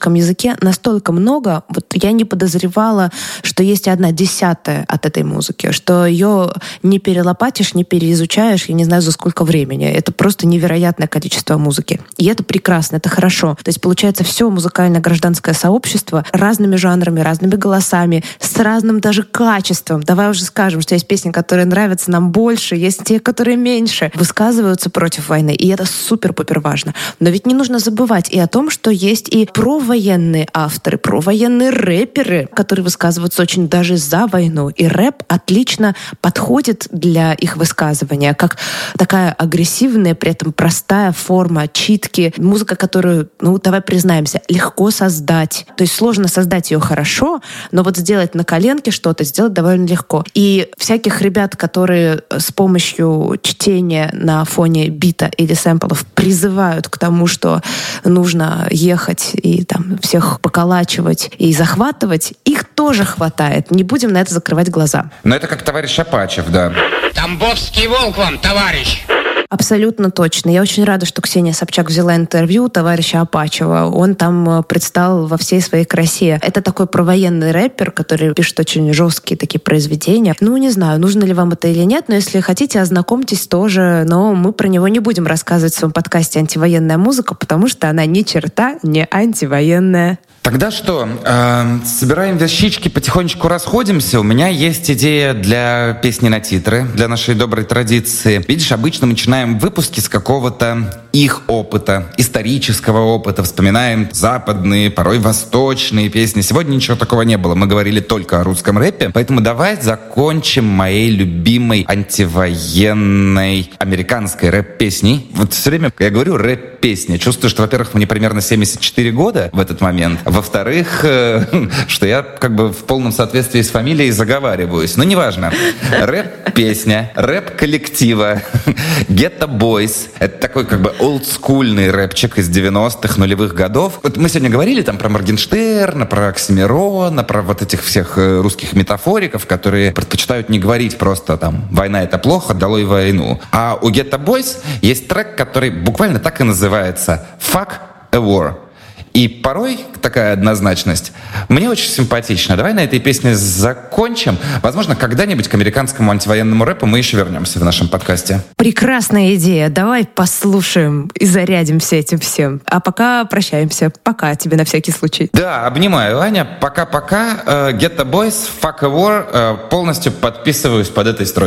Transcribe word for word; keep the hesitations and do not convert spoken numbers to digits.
русском языке настолько много, вот я не подозревала, что есть одна десятая от этой музыки, что ее не перелопатишь, не переизучаешь, я не знаю, за сколько времени. Это просто невероятное количество музыки. И это прекрасно, это хорошо. То есть получается все музыкальное гражданское сообщество разными жанрами, разными голосами, с разным даже качеством. Давай уже скажем, что есть песни, которые нравятся нам больше, есть те, которые меньше, высказываются против войны. И это супер-пупер важно. Но ведь не нужно забывать и о том, что есть и провоенные авторы, провоенные рэперы, которые высказываются очень даже за войну. И рэп отлично подходит для их высказывания, как такая агрессивная, при этом простая форма читки. Музыка, которую, ну, давай признаемся, легко создать. То есть сложно создать ее хорошо, но вот сделать на коленке что-то, сделать довольно легко. И всяких ребят, которые с помощью чтения на фоне бита или сэмплов призывают к тому, что нужно ехать и там всех поколачивать и захватывать, их тоже хватает. Не будем на это закрывать глаза. Но это как товарищ Апачев, да. Тамбовский волк вам, товарищ! Абсолютно точно. Я очень рада, что Ксения Собчак взяла интервью у товарища Апачева. Он там предстал во всей своей красе. Это такой провоенный рэпер, который пишет очень жесткие такие произведения. Ну, не знаю, нужно ли вам это или нет, но если хотите, ознакомьтесь тоже. Но мы про него не будем рассказывать в своем подкасте «Антивоенная музыка», потому что она ни черта не антивоенная. Тогда что, э, собираем вещички, потихонечку расходимся. У меня есть идея для песни на титры, для нашей доброй традиции. Видишь, обычно мы начинаем выпуски с какого-то их опыта, исторического опыта. Вспоминаем западные, порой восточные песни. Сегодня ничего такого не было. Мы говорили только о русском рэпе. Поэтому давай закончим моей любимой антивоенной американской рэп-песней. Вот все время я говорю рэп-песня. Чувствую, что, во-первых, мне примерно семьдесят четыре года в этот момент. Во-вторых, э, что я как бы в полном соответствии с фамилией заговариваюсь. Но неважно. Рэп-песня, рэп-коллектива Ghetto Boys. Это такой как бы олдскульный рэпчик из девяностых, нулевых годов. Вот мы сегодня говорили там про Моргенштерна, про Оксимирона, про вот этих всех русских метафориков, которые предпочитают не говорить просто там «война — это плохо, долой войну». А у Ghetto Boys есть трек, который буквально так и называется «Fuck a War». И порой такая однозначность мне очень симпатична. Давай на этой песне закончим. Возможно, когда-нибудь к американскому антивоенному рэпу мы еще вернемся в нашем подкасте. Прекрасная идея. Давай послушаем и зарядимся этим всем. А пока прощаемся. Пока тебе на всякий случай. Да, обнимаю, Аня. Пока-пока. Ghetto Boys, Fuck a War. Полностью подписываюсь под этой строчкой.